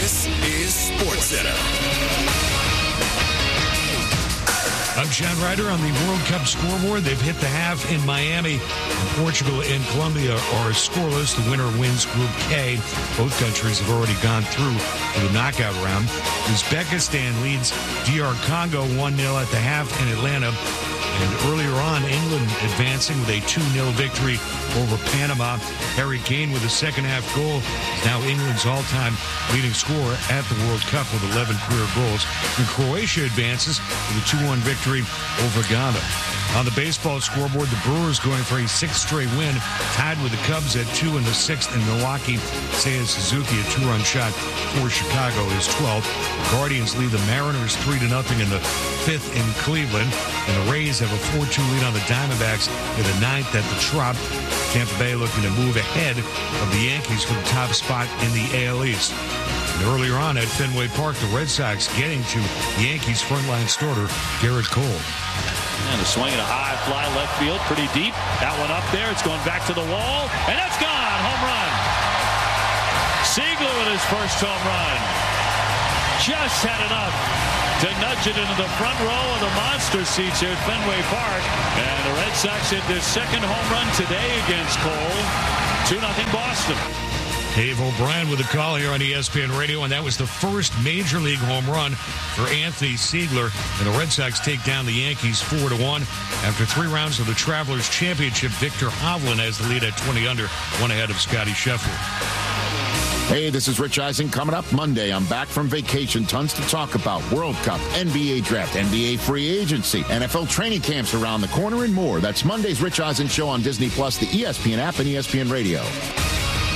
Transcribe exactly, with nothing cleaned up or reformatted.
This is SportsCenter. I'm John Ryder on the World Cup scoreboard. They've hit the half in Miami, and Portugal and Colombia are scoreless. The winner wins Group K. Both countries have already gone through to the knockout round. Uzbekistan leads D R Congo one nil at the half in Atlanta. And earlier on, England advancing with a two nil victory over Panama. Harry Kane with a second-half goal is now England's all-time leading scorer at the World Cup with eleven career goals. And Croatia advances with a two one victory over Ghana. On the baseball scoreboard, the Brewers going for a sixth straight win, tied with the Cubs at two in the sixth in Milwaukee. Seiya Suzuki, a two-run shot for Chicago, is twelfth. The Guardians lead the Mariners three to nothing in the fifth in Cleveland. And the Rays have a four two lead on the Diamondbacks in the ninth at the Trop. Tampa Bay looking to move ahead of the Yankees for the top spot in the A L East. And earlier on at Fenway Park, the Red Sox getting to the Yankees frontline starter, Garrett Cole. And a swing and a high fly left field, pretty deep. That one up there, it's going back to the wall, and that's gone. Home run. Ziegler with his first home run. Just had enough to nudge it into the front row of the monster seats here at Fenway Park. And the Red Sox hit their second home run today against Cole. two nothing Boston. Dave O'Brien with a call here on E S P N Radio, and that was the first Major League home run for Anthony Ziegler. And the Red Sox take down the Yankees four to one. After three rounds of the Travelers Championship, Victor Hovland has the lead at twenty under, one ahead of Scotty Scheffler. Hey, this is Rich Eisen. Coming up Monday, I'm back from vacation. Tons to talk about. World Cup, N B A Draft, N B A Free Agency, N F L training camps around the corner, and more. That's Monday's Rich Eisen Show on Disney Plus, the E S P N app, and E S P N Radio.